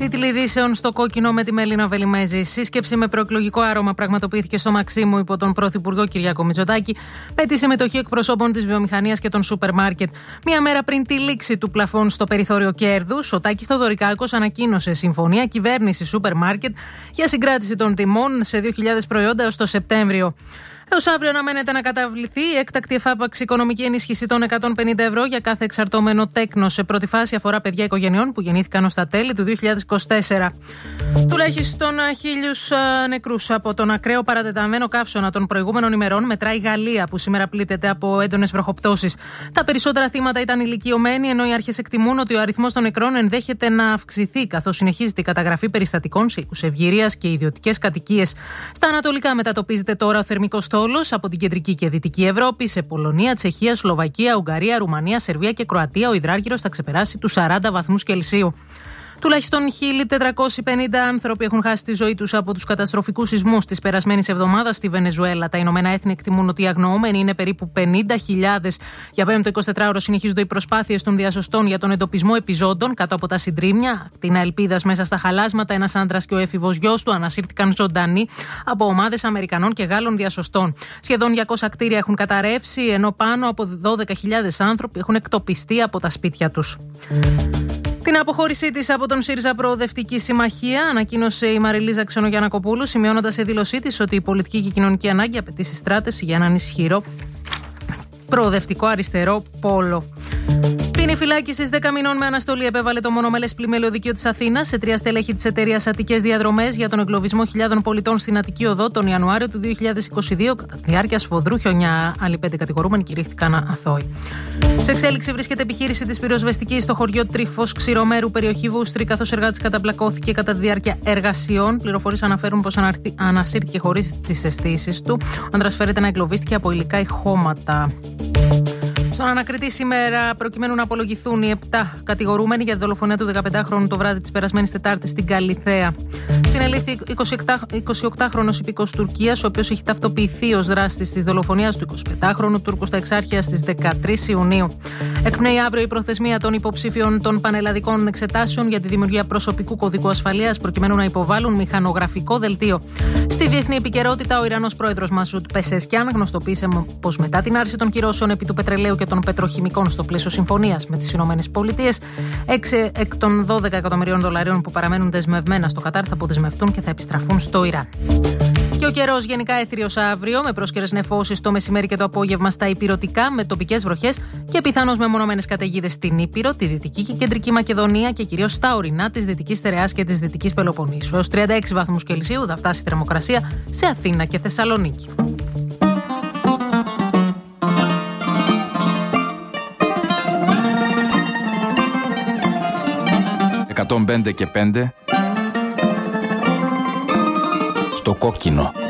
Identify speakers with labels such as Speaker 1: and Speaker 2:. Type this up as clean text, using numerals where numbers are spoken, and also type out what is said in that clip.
Speaker 1: Τίτλοι ειδήσεων στο κόκκινο με τη Μελίνα Βελιμέζη. Σύσκεψη με προεκλογικό άρωμα πραγματοποιήθηκε στο Μαξίμου υπό τον Πρωθυπουργό Κυριάκο Μητσοτάκη, με τη συμμετοχή εκπροσώπων της βιομηχανίας και των σούπερ μάρκετ. Μία μέρα πριν τη λήξη του πλαφών στο περιθώριο κέρδους, ο Τάκης Θοδωρικάκος ανακοίνωσε συμφωνία κυβέρνηση σούπερ μάρκετ για συγκράτηση των τιμών σε 2.000 προϊόντα έως το Σεπτέμβριο. Έως αύριο αναμένεται να καταβληθεί η έκτακτη εφάπαξη οικονομική ενίσχυση των 150 ευρώ για κάθε εξαρτώμενο τέκνο. Σε πρώτη φάση αφορά παιδιά οικογενειών που γεννήθηκαν ως τα τέλη του 2024. Τουλάχιστον 1.000 νεκρούς από τον ακραίο παρατεταμένο καύσωνα των προηγούμενων ημερών μετράει η Γαλλία, που σήμερα πλήττεται από έντονες βροχοπτώσεις. Τα περισσότερα θύματα ήταν ηλικιωμένοι, ενώ οι αρχές εκτιμούν ότι ο αριθμός των νεκρών ενδέχεται να αυξηθεί, καθώς συνεχίζεται η καταγραφή περιστατικών σε οίκους ευγυρίας και ιδιωτικές κατοικίες. Στα ανατολικά μετατοπίζεται τώρα ο θερμικός στόλος από την κεντρική και δυτική Ευρώπη σε Πολωνία, Τσεχία, Σλοβακία, Ουγγαρία, Ρουμανία, Σερβία και Κροατία. Ο υδράργυρος θα ξεπεράσει τους 40 βαθμούς Κελσίου. Τουλάχιστον 1.450 άνθρωποι έχουν χάσει τη ζωή τους από τους καταστροφικούς σεισμούς της περασμένης εβδομάδας στη Βενεζουέλα. Τα Ηνωμένα Έθνη εκτιμούν ότι οι αγνοούμενοι είναι περίπου 50.000. Για πέμπτο 24ωρο συνεχίζονται οι προσπάθειες των διασωστών για τον εντοπισμό επιζώντων κάτω από τα συντρίμμια. Ακτίνα ελπίδας μέσα στα χαλάσματα, ένας άντρας και ο έφηβος γιος του ανασύρθηκαν ζωντανοί από ομάδες Αμερικανών και Γάλλων διασωστών. Σχεδόν 200 κτίρια έχουν καταρρεύσει, ενώ πάνω από 12.000 άνθρωποι έχουν εκτοπιστεί από τα σπίτια τους. Την αποχώρησή της από τον ΣΥΡΙΖΑ Προοδευτική Συμμαχία ανακοίνωσε η Μαριλίζα Ξενογιαννακοπούλου, σημειώνοντας σε δήλωσή της ότι η πολιτική και η κοινωνική ανάγκη απαιτεί συστράτευση για έναν ισχυρό προοδευτικό αριστερό πόλο. Ποινή φυλάκισης 10 μηνών με αναστολή επέβαλε το μονομελές πλημμελαιοδικείο της Αθήνας σε 3 στελέχη της εταιρείας Αττικές Διαδρομές για τον εγκλωβισμό χιλιάδων πολιτών στην Αττική Οδό τον Ιανουάριο του 2022 κατά τη διάρκεια σφοδρού χιονιά. Άλλοι 5 κατηγορούμενοι κηρύχθηκαν αθώοι. Σε εξέλιξη βρίσκεται επιχείρηση της πυροσβεστικής στο χωριό Τρίφος Ξηρομέρου, περιοχή Βούστρη, καθώς εργάτης καταπλακώθηκε κατά τη διάρκεια εργασιών. Πληροφορίες αναφέρουν πως ανασύρθηκε χωρίς τις αισθήσεις του. Ο άντρας φέρεται να εγκλωβίστηκε από υλικά ηχώματα. Στον ανακριτή σήμερα, προκειμένου να απολογηθούν οι 7 κατηγορούμενοι για τη δολοφονία του 15χρονου το βράδυ της περασμένης Τετάρτης στην Καλιθέα. Συνελήφθη 28χρονος υπηκός Τουρκίας, ο οποίος έχει ταυτοποιηθεί ως δράστης της δολοφονίας του 25χρονου Τούρκου στα Εξάρχεια στις 13 Ιουνίου. Εκπνέει αύριο η προθεσμία των υποψήφιων των πανελλαδικών εξετάσεων για τη δημιουργία προσωπικού κωδικού ασφαλείας, προκειμένου να υποβάλουν μηχανογραφικό δελτίο. Στη διεθνή επικαιρότητα, ο Ιρανός πρόεδρος Μασούτ Πεσεσκιάν γνωστοποίησε πως μετά την άρση των κυρώσεων επί του πετρελαίου και των πετροχημικών στο πλαίσιο συμφωνίας με τις ΗΠΑ, 6 εκ των 12 εκατομμυρίων δολαρίων που παραμένουν δεσμευμένα στο Κατάρ θα αποδεσμευτούν και θα επιστραφούν στο Ιράν. Και ο καιρός γενικά έθριος αύριο, με πρόσκαιρες νεφώσεις το μεσημέρι και το απόγευμα στα ηπειρωτικά, με τοπικές βροχές και πιθανώς μεμονωμένες καταιγίδες στην Ήπειρο, τη Δυτική και Κεντρική Μακεδονία και κυρίως στα ορεινά της Δυτικής Στερεάς και της Δυτικής Πελοποννήσου. Έως 36 βαθμούς Κελσίου θα φτάσει η θερμοκρασία σε Αθήνα και Θεσσαλονίκη.
Speaker 2: 105 και 5 στο κόκκινο.